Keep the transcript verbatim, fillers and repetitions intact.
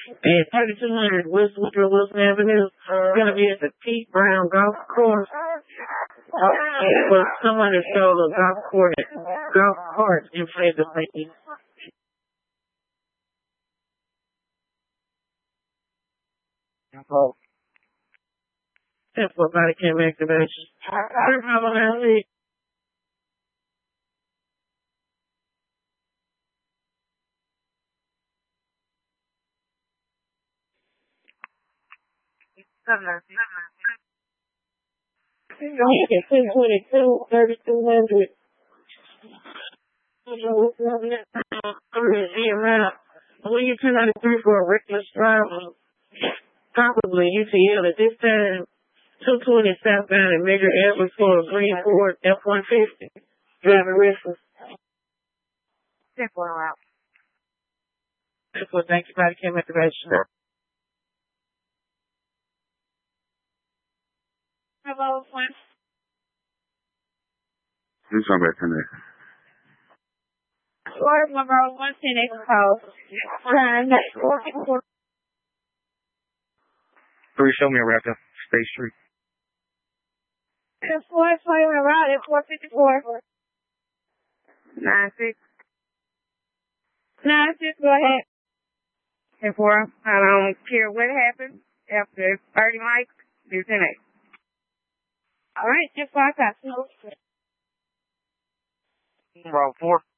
And thirty-two hundred West Woodrow Wilson Avenue is going to be at the Pete Brown Golf Course. For someone to show the golf course, golf course inflatability. Oh. Simple body cam activation. two twenty-two, thirty-two hundred. The amount. Will you two ninety-three for a reckless driver? Probably U T L at this time. two twenty southbound and Major Edwards for a green Ford F one fifty. Driving reckless. Simple out. Simple, thank you, body cam activation. Hello, one. Do something back in there. Florida number one ten X house. Ryan, that's working for. Three, show me around the State Street. It's four twenty around at four fifty-four. Nine six. Nine six, go ahead. And four, I don't care what happens after thirty mics, it's in it. All right, just like I said. Roll four.